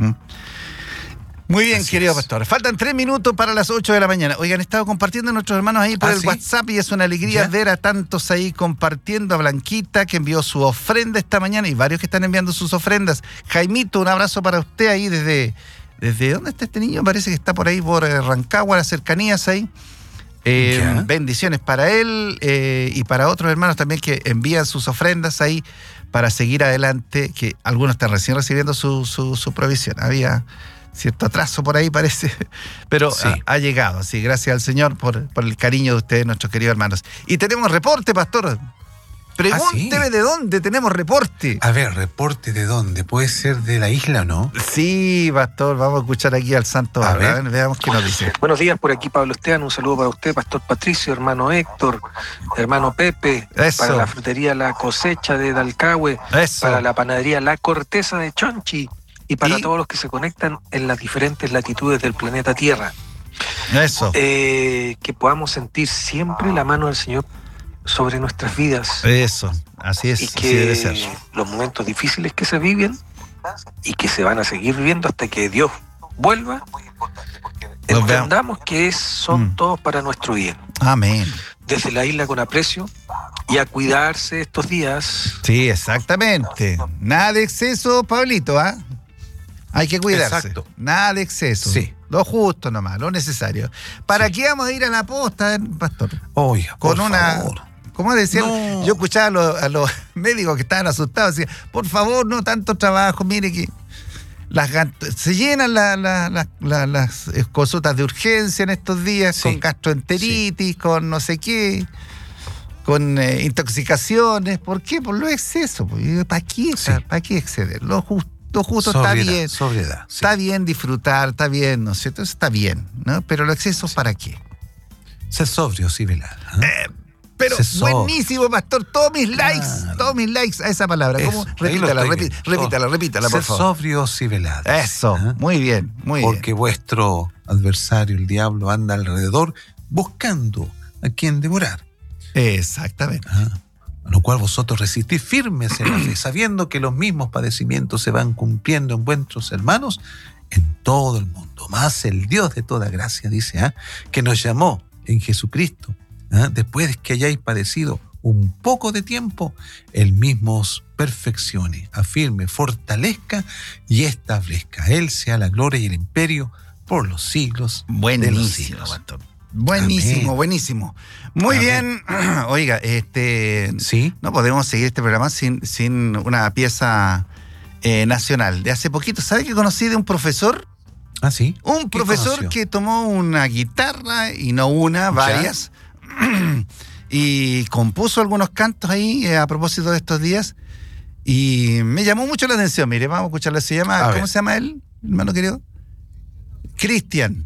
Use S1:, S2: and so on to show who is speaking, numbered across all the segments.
S1: Muy bien,
S2: Así
S1: querido
S2: es.
S1: pastor. Faltan 3 minutos para las 8 de la mañana. Oigan, han estado compartiendo nuestros hermanos ahí por el
S2: ¿sí?
S1: WhatsApp y es una alegría
S2: ¿Ya?
S1: ver a tantos ahí compartiendo. A Blanquita, que envió su ofrenda esta mañana, y varios que están enviando sus ofrendas. Jaimito, un abrazo para usted ahí desde ¿dónde está este niño? Parece que está por ahí por Rancagua, las cercanías ahí.
S2: Ya.
S1: Bendiciones para él y para otros hermanos también que envían sus ofrendas ahí para seguir adelante, que algunos están recién recibiendo su provisión. Había cierto atraso por ahí, parece, pero
S2: Sí.
S1: ha llegado. Así, gracias al Señor por el cariño de ustedes, nuestros queridos hermanos. Y tenemos reporte, pastor. Pregúnteme
S2: ¿sí?
S1: de dónde tenemos reporte.
S2: A ver, ¿reporte de dónde? ¿Puede ser de la isla o no?
S1: Sí, pastor, vamos a escuchar aquí al santo.
S2: A ver.
S1: Veamos qué nos dice.
S3: Buenos días, por aquí Pablo Esteban, un saludo para usted, Pastor Patricio, hermano Héctor, hermano Pepe,
S1: Eso.
S3: para la frutería La Cosecha de Dalcahue,
S1: Eso.
S3: para la panadería La Corteza de Chonchi y para
S1: ¿Y?
S3: todos los que se conectan en las diferentes latitudes del planeta Tierra.
S1: Eso.
S3: Que podamos sentir siempre la mano del Señor sobre nuestras vidas
S1: Eso. Así es.
S3: y
S1: Así debe ser.
S3: que los momentos difíciles que se viven y que se van a seguir viviendo hasta que Dios vuelva,
S1: Nos veamos.
S3: entendamos que son
S1: Mm.
S3: todos para nuestro bien.
S1: Amén.
S3: Desde la isla con aprecio y a cuidarse estos días.
S1: Sí, exactamente. Nada de exceso, Pablito, ¿ah? Hay que cuidarse.
S2: Exacto.
S1: Nada de exceso.
S2: Sí.
S1: Lo justo nomás, lo necesario. ¿Para qué vamos a ir a la posta, pastor?
S2: Oiga,
S1: Con
S2: por
S1: una...
S2: favor.
S1: ¿Cómo decían?
S2: No.
S1: Yo escuchaba a los médicos que estaban asustados. Decían, por favor, no tanto trabajo. Mire que se llenan las consultas de urgencia en estos días,
S2: Sí.
S1: con gastroenteritis, con no sé qué, con intoxicaciones. ¿Por qué? Por los excesos. ¿Para qué?
S2: Sí.
S1: ¿Para qué exceder? Lo justo está bien.
S2: Sobriedad. Sí.
S1: Está bien disfrutar, está bien, ¿no es cierto? Eso está bien, ¿no? Pero los excesos, ¿para qué?
S2: Ser sobrio, sí, velar.
S1: Pero
S2: Se sobra.
S1: buenísimo, pastor. Todos mis likes a esa palabra.
S2: Eso,
S1: ¿Cómo?
S2: ahí lo
S1: Repítala,
S2: estoy viendo.
S1: repítala, por
S2: Ser
S1: favor.
S2: sobrio, sí, velado.
S1: Eso, muy bien, muy
S2: Porque vuestro adversario, el diablo, anda alrededor buscando a quien devorar.
S1: bien. Exactamente.
S2: A lo cual vosotros resistís firmes en la fe, sabiendo que los mismos padecimientos se van cumpliendo en vuestros hermanos en todo el mundo. Más el Dios de toda gracia, dice, que nos llamó en Jesucristo, después de que hayáis padecido un poco de tiempo, Él mismo os perfeccione, afirme, fortalezca y establezca. A Él sea la gloria y el imperio por los siglos de los
S1: Buenísimo,
S2: siglos.
S1: pastor. Buenísimo,
S2: Amén.
S1: buenísimo. Muy
S2: Amén.
S1: bien. Oiga,
S2: ¿Sí?
S1: no podemos seguir este programa sin una pieza nacional. De hace poquito, ¿sabe que conocí de un profesor?
S2: ¿Ah, sí?
S1: Un
S2: ¿Qué
S1: profesor
S2: conoció?
S1: que tomó una guitarra, y no una, varias, y compuso algunos cantos ahí a propósito de estos días, y me llamó mucho la atención. Mire, vamos a escucharlo. ¿Cómo se llama él, hermano querido? Cristian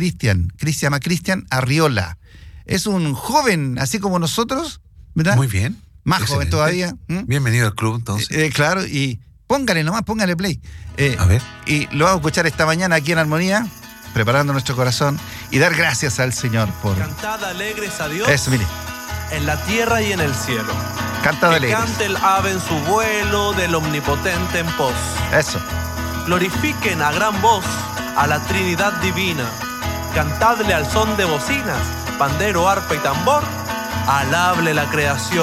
S1: Arriola. Es un joven, así como nosotros, ¿verdad?
S2: Muy bien.
S1: Más joven
S2: Excelente.
S1: todavía.
S2: Bienvenido al club, entonces.
S1: Claro, y póngale play.
S2: A ver.
S1: Y lo vamos a escuchar esta mañana aquí en Armonía, preparando nuestro corazón y dar gracias al Señor por
S4: Cantad alegres a Dios
S1: eso. Mire,
S4: en la tierra y en el cielo.
S1: cantad
S4: Que
S1: alegres.
S4: cante el ave en su vuelo del omnipotente en pos.
S1: Eso.
S4: Glorifiquen a gran voz a la Trinidad divina. Cantadle al son de bocinas, pandero, arpa y tambor. Alable la creación.